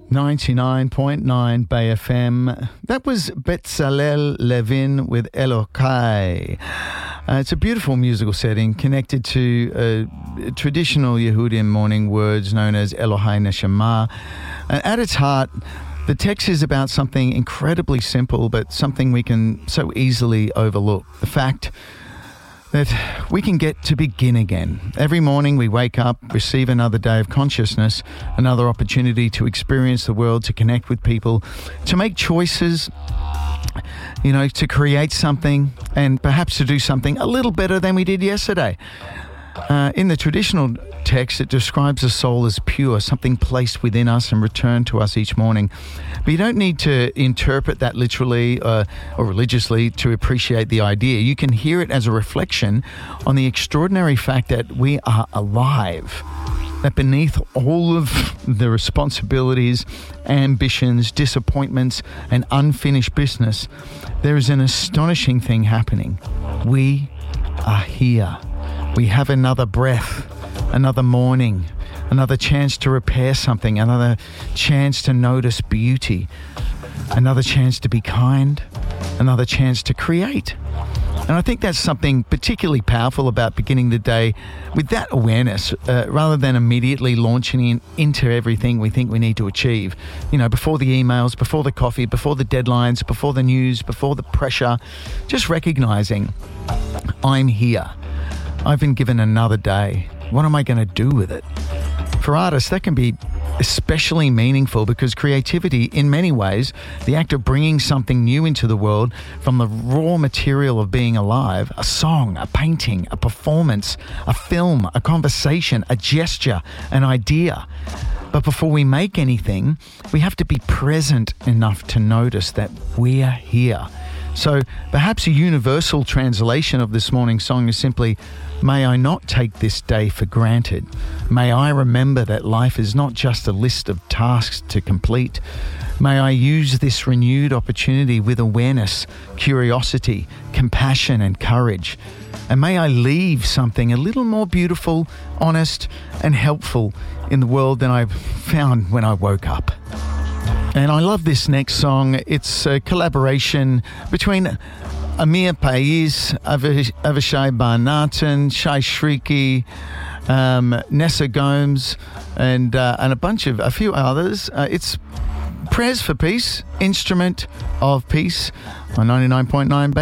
99.9 Bay FM. That was Betzalel Levin with Elokai. It's a beautiful musical setting connected to traditional Yehudim morning words known as Elohai Neshama. At its heart, the text is about something incredibly simple, but something we can so easily overlook. The fact that we can get to begin again. Every morning we wake up, receive another day of consciousness, another opportunity to experience the world, to connect with people, to make choices, to create something, and perhaps to do something a little better than we did yesterday. In the traditional text, it describes the soul as pure, something placed within us and returned to us each morning. But you don't need to interpret that literally or religiously to appreciate the idea. You can hear it as a reflection on the extraordinary fact that we are alive, that beneath all of the responsibilities, ambitions, disappointments, and unfinished business, there is an astonishing thing happening. We are here. We have another breath, another morning, another chance to repair something, another chance to notice beauty, another chance to be kind, another chance to create. And I think that's something particularly powerful about beginning the day with that awareness, rather than immediately launching into everything we think we need to achieve. Before the emails, before the coffee, before the deadlines, before the news, before the pressure, just recognizing I'm here. I've been given another day. What am I going to do with it? For artists, that can be especially meaningful because creativity, in many ways, the act of bringing something new into the world from the raw material of being alive, a song, a painting, a performance, a film, a conversation, a gesture, an idea. But before we make anything, we have to be present enough to notice that we're here. So perhaps a universal translation of this morning's song is simply, may I not take this day for granted. May I remember that life is not just a list of tasks to complete. May I use this renewed opportunity with awareness, curiosity, compassion, and courage. And may I leave something a little more beautiful, honest, and helpful in the world than I found when I woke up. And I love this next song. It's a collaboration between Amir Pais, Avishai Bar-Natan, Shai Shriki, Nessa Gomes, and a few others. It's Prayers for Peace, Instrument of Peace on 99.9 Bay.